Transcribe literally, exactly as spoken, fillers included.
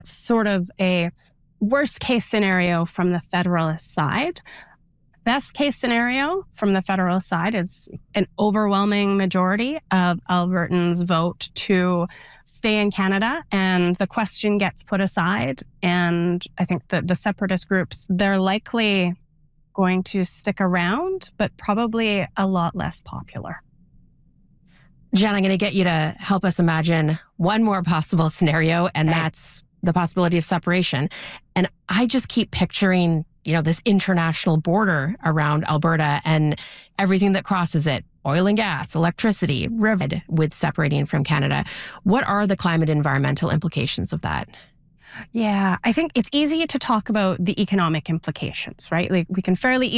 sort of a worst case scenario from the Federalist side. Best case scenario from the Federalist side is an overwhelming majority of Albertans vote to stay in Canada and the question gets put aside. And I think that the separatist groups, they're likely going to stick around, but probably a lot less popular. Jen, I'm going to get you to help us imagine one more possible scenario, and Okay. that's the possibility of separation. And I just keep picturing, you know, this international border around Alberta and everything that crosses it, oil and gas, electricity, river, with separating from Canada. What are the climate environmental implications of that? Yeah, I think it's easy to talk about the economic implications, right? Like we can fairly